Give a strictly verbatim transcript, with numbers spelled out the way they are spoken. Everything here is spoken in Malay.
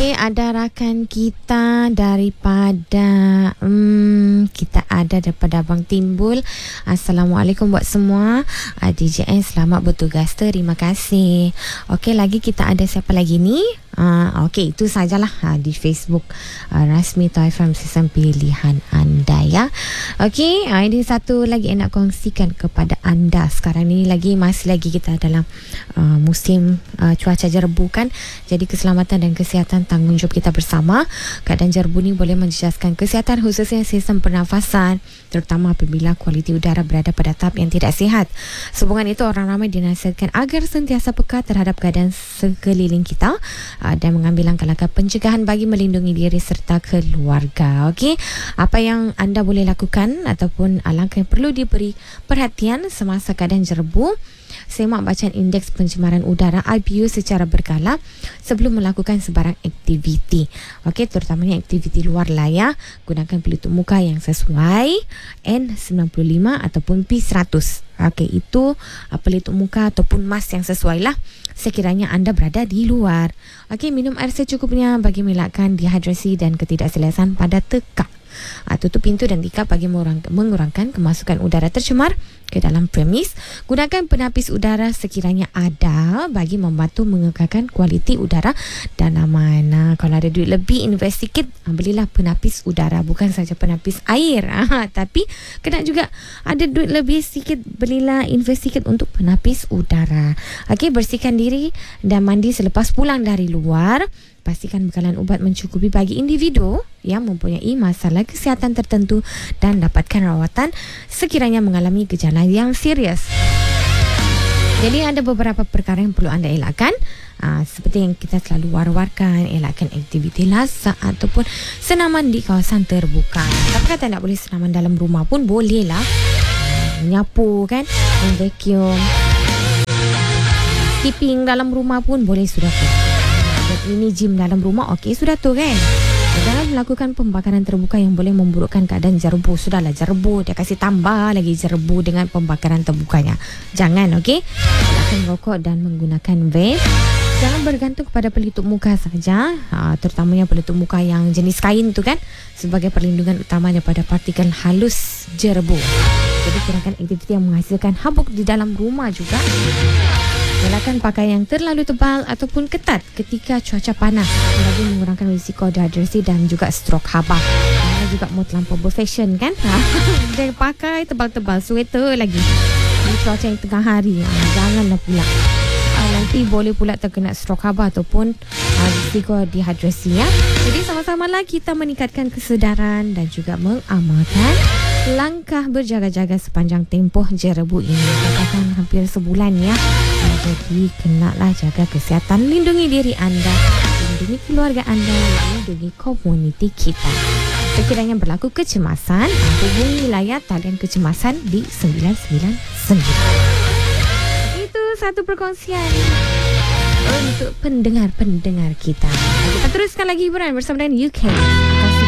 Okey, ada rakan kita daripada hmm, kita ada daripada Abang Timbul. Assalamualaikum buat semua. uh, D J N selamat bertugas, terima kasih. Okey, lagi kita ada siapa lagi ni? Uh, Okey, itu sajalah uh, di Facebook uh, rasmi Toy F M, sistem pilihan anda ya. Okey, uh, ini satu lagi yang nak kongsikan kepada anda. Sekarang ni lagi masih lagi kita dalam uh, musim uh, cuaca jerbu kan. Jadi keselamatan dan kesihatan tanggungjawab kita bersama. Keadaan jerbu ni boleh menjejaskan kesihatan khususnya sistem pernafasan, terutama apabila kualiti udara berada pada tahap yang tidak sihat. Sehubungan itu, orang ramai dinasihatkan agar sentiasa peka terhadap keadaan sekeliling kita uh, dan mengambil langkah-langkah pencegahan bagi melindungi diri serta keluarga. Okey, apa yang anda boleh lakukan ataupun uh, langkah yang perlu diberi perhatian semasa keadaan jerbu? Semak bacaan indeks pencemaran udara I B U secara berkala sebelum melakukan sebarang aktiviti. Okey, terutamanya aktiviti luar layar. Gunakan pelitup muka yang sesuai N sembilan puluh lima ataupun P seratus. Okey, itu uh, pelitup muka ataupun mask yang sesuai lah sekiranya anda berada di luar. Okey, minum air secukupnya bagi mengelakkan dehidrasi dan ketidakselesaan pada tekak. Uh, tutup pintu dan tingkap bagi mengurangkan kemasukan udara tercemar ke dalam premis. Gunakan penapis udara sekiranya ada bagi membantu mengekalkan kualiti udara dalaman. Uh, kalau ada duit lebih, invest sikit, uh, belilah penapis udara, bukan saja penapis air. Uh, tapi kena juga ada duit lebih sikit, belilah invest sikit untuk penapis udara. Okey, bersihkan diri dan mandi selepas pulang dari luar. Pastikan bekalan ubat mencukupi bagi individu yang mempunyai masalah kesihatan tertentu dan dapatkan rawatan sekiranya mengalami gejala yang serius. Jadi ada beberapa perkara yang perlu anda elakkan. Aa, seperti yang kita selalu war-warkan, elakkan aktiviti lasak ataupun senaman di kawasan terbuka. Tapi kata tak boleh senaman dalam rumah pun boleh lah. Menyapu kan, vacuum, skipping dalam rumah pun boleh sudah tu. Ini gym dalam rumah, okey sudah tu kan. Jangan melakukan pembakaran terbuka yang boleh memburukkan keadaan jerbu. Sudahlah jerbu, dia kasih tambah lagi jerbu dengan pembakaran terbukanya. Jangan, okey. Silakan rokok dan menggunakan vape. Jangan bergantung kepada pelitup muka saja, ha, terutamanya pelitup muka yang jenis kain tu kan, sebagai perlindungan utama daripada partikel halus jerbu. Jadi kurangkan aktiviti yang menghasilkan habuk di dalam rumah juga. Elakkan pakaian yang terlalu tebal ataupun ketat ketika cuaca panas, bagi mengurangkan risiko dehidrasi dan juga strok habaq. Jangan juga mau terlampau berfashion kan. Jangan pakai tebal-tebal sweater lagi di cuaca yang tengah hari. Janganlah pula. Nanti boleh pula terkena strok habaq ataupun risiko dehidrasi ya. Jadi sama-samalah kita meningkatkan kesedaran dan juga mengamalkan langkah berjaga-jaga sepanjang tempoh jerbu ini. Katakan hampir sebulan ya. Jadi kenalah jaga kesihatan, lindungi diri anda, lindungi keluarga anda, lindungi komuniti kita. Sekiranya berlaku kecemasan, hubungi layar talian kecemasan di sembilan sembilan sembilan. Itu satu perkongsian untuk pendengar-pendengar kita. Kita teruskan lagi hiburan bersama dengan U K.